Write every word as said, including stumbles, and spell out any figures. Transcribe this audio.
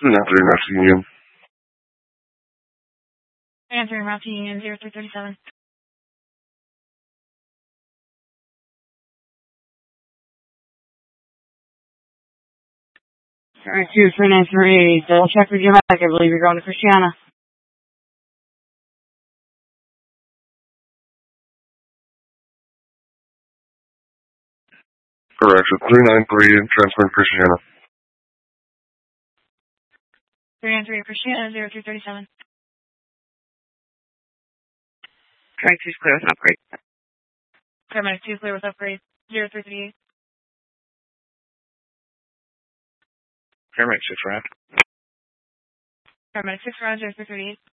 nine three Route Union. nine three Route Union, zero three three seven. Alright, two three nine three, double check with your back. I believe you're going to Christiana. Correction, three nine three, transferring Christiana. three nine three Christiana, zero three three seven. Track two's clear with upgrade. Paramedic two clear with upgrade, zero three three eight. Paramedic six round. Paramedic six round, zero three three eight.